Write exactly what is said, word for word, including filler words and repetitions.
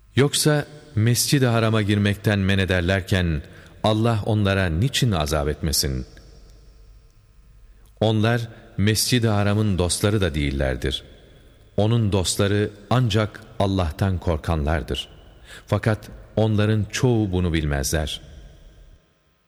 Yoksa Mescid-i Haram'a girmekten men ederlerken Allah onlara niçin azap etmesin? Onlar Mescid-i Haram'ın dostları da değillerdir. Onun dostları ancak Allah'tan korkanlardır. Fakat onların çoğu bunu bilmezler.